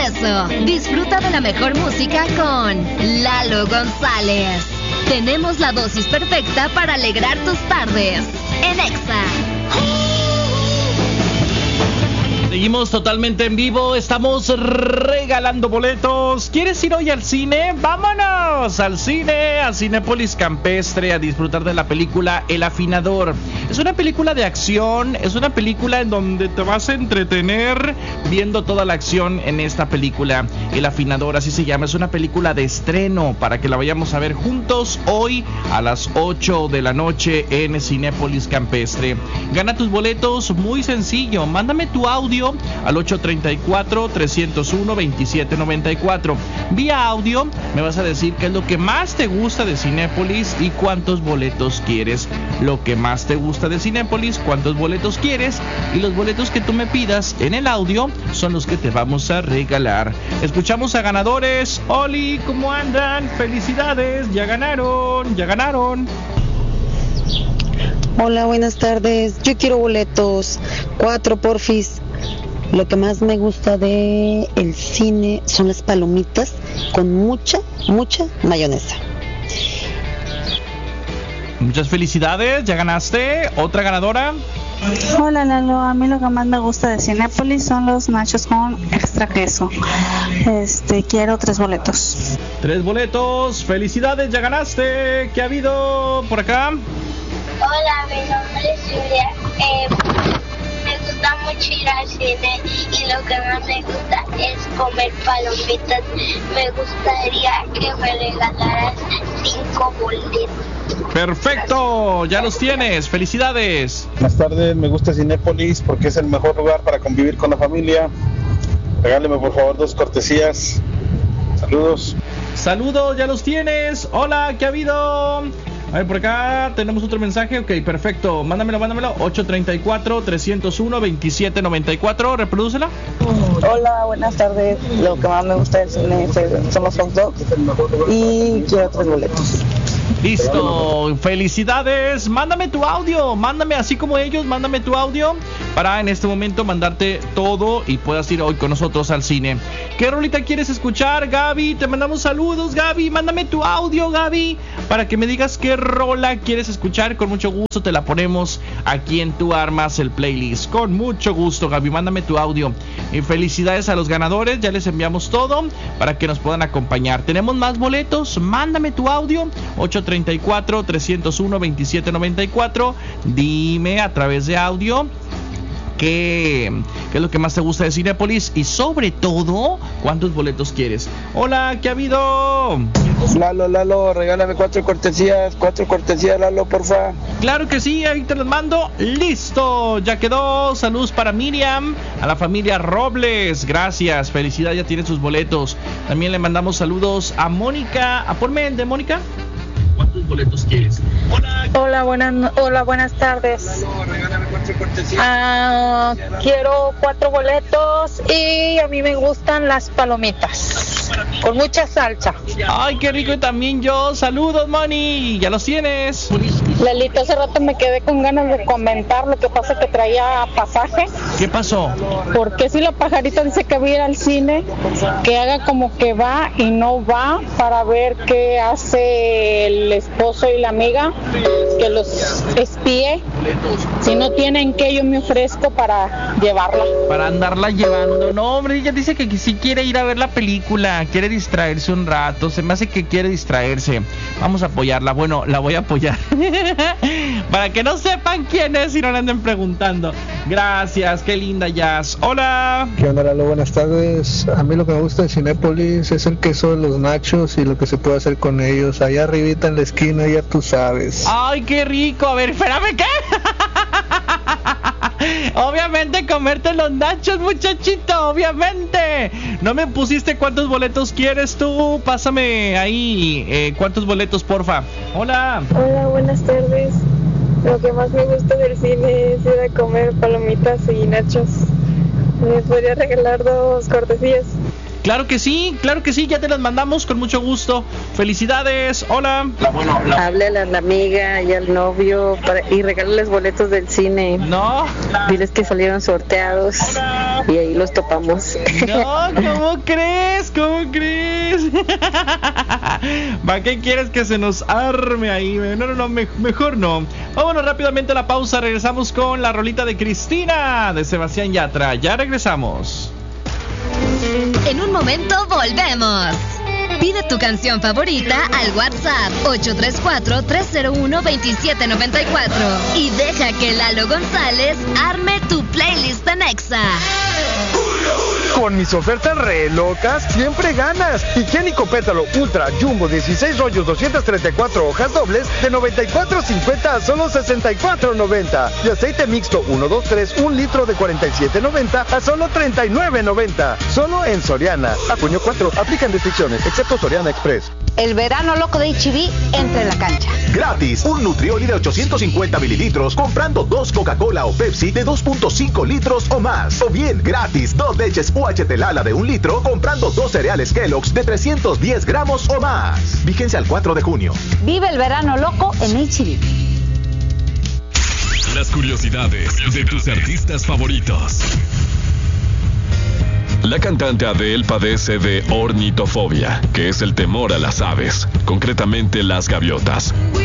eso, disfruta de la mejor música con Lalo González. Tenemos la dosis perfecta para alegrar tus tardes en Exa. Seguimos totalmente en vivo, estamos regalando boletos. ¿Quieres ir hoy al cine? ¡Vámonos al cine! A Cinépolis Campestre a disfrutar de la película El Afinador. Es una película de acción, es una película en donde te vas a entretener viendo toda la acción en esta película. El Afinador, así se llama, es una película de estreno para que la vayamos a ver juntos hoy a las 8 de la noche en Cinépolis Campestre. Gana tus boletos muy sencillo, mándame tu audio al 834-301-2794. Vía audio me vas a decir qué es lo que más te gusta de Cinépolis y cuántos boletos quieres. Lo que más te gusta de Cinépolis, cuántos boletos quieres, y los boletos que tú me pidas en el audio son los que te vamos a regalar. Escuchamos a ganadores. Oli, ¿cómo andan? Felicidades, ya ganaron, ya ganaron. Hola, buenas tardes. Yo quiero boletos, 4 porfis. Lo que más me gusta de el cine son las palomitas con mucha mayonesa. Muchas felicidades, ya ganaste. ¿Otra ganadora? Hola Lalo, a mí lo que más me gusta de Cinépolis son los nachos con extra queso. Quiero 3 boletos. 3 boletos, felicidades, ya ganaste. ¿Qué ha habido por acá? Hola, mi nombre es Julia. Me gusta mucho ir al cine y lo que más me gusta es comer palomitas. Me gustaría que me regalaras 5 boletos. Perfecto, ya los tienes, felicidades. Buenas tardes, me gusta Cinépolis porque es el mejor lugar para convivir con la familia. Regáleme por favor 2 cortesías. Saludos. Saludos, ya los tienes. Hola, ¿qué ha habido? A ver, por acá tenemos otro mensaje. Ok, perfecto. Mándamelo. 834-301-2794. Reprodúcela. Hola, buenas tardes. Lo que más me gusta del cine son los hot dogs y quiero 3 boletos. Listo, felicidades. Mándame tu audio, mándame así como ellos, mándame tu audio para en este momento mandarte todo y puedas ir hoy con nosotros al cine. ¿Qué rolita quieres escuchar, Gaby? Te mandamos saludos, Gaby. Mándame tu audio, Gaby, para que me digas qué rola quieres escuchar. Con mucho gusto te la ponemos aquí en Tu Armas el playlist. Con mucho gusto, Gaby, mándame tu audio. Y felicidades a los ganadores, ya les enviamos todo para que nos puedan acompañar. Tenemos más boletos, mándame tu audio. 834-301-2794. Dime a través de audio qué es lo que más te gusta de Cinépolis y sobre todo, ¿cuántos boletos quieres? Hola, ¿qué ha habido? Lalo, regálame 4 cortesías, Lalo, porfa. Claro que sí, ahí te los mando. Listo, ya quedó. Saludos para Miriam, a la familia Robles, gracias, felicidad, ya tiene sus boletos. También le mandamos saludos a Mónica. Ponme el de Mónica. ¿Cuántos boletos quieres? Hola, buenas tardes. Quiero 4 boletos y a mí me gustan las palomitas con mucha salsa. Ay, qué rico, y también yo. Saludos, Moni, ya los tienes. Lalito, hace rato me quedé con ganas de comentar, lo que pasa que traía pasaje. ¿Qué pasó? Porque si la pajarita dice que va a ir al cine, que haga como que va y no va para ver qué hace el esposo y la amiga, que los espíe. Si no tienen que, yo me ofrezco para llevarla. Para andarla llevando. No, hombre, ella dice que sí quiere ir a ver la película, quiere distraerse un rato, se me hace que quiere distraerse. Vamos a apoyarla, bueno, la voy a apoyar. Para que no sepan quién es y no le anden preguntando. Gracias, qué linda Jazz. Hola. ¿Qué onda, Lalo? Buenas tardes. A mí lo que me gusta de Cinépolis es el queso de los nachos y lo que se puede hacer con ellos. Allá arribita en la esquina, ya tú sabes. Ay, qué rico. A ver, espérame, ¿qué? Obviamente comerte los nachos, muchachito, obviamente. No me pusiste cuántos boletos quieres tú. Pásame ahí cuántos boletos, porfa. Hola. Hola, buenas tardes. Lo que más me gusta del cine es ir a comer palomitas y nachos. ¿Me podría regalar 2 cortesías? Claro que sí, ya te las mandamos con mucho gusto. Felicidades, hola. Háblale a la amiga y al novio y regálales boletos del cine. No. Diles que salieron sorteados y ahí los topamos. No, ¿cómo crees? ¿Para qué quieres que se nos arme ahí? No, mejor no. Vámonos rápidamente a la pausa, regresamos con la rolita de Cristina, de Sebastián Yatra. Ya regresamos. En un momento volvemos. Pide tu canción favorita al WhatsApp 834-301-2794 y deja que Lalo González arme tu playlist en Exa. Con mis ofertas re locas, siempre ganas. Higiénico Pétalo Ultra Jumbo 16 rollos 234 hojas dobles de $94.50 a solo $64.90. Y aceite mixto 1, 2, 3, 1 litro de $47.90 a solo $39.90. Solo en Soriana. A junio 4, aplican restricciones, excepto Soriana Express. El verano loco de H-E-B entra en la cancha. Gratis, un Nutrioli de 850 mililitros comprando 2 Coca-Cola o Pepsi de 2.5 litros o más. O bien, gratis, 2 leches UHT Lala de 1 litro comprando 2 cereales Kellogg's de 310 gramos o más. Vigencia al 4 de junio. Vive el verano loco en H-E-B. Las curiosidades de tus artistas favoritos. La cantante Adele padece de ornitofobia, que es el temor a las aves, concretamente las gaviotas.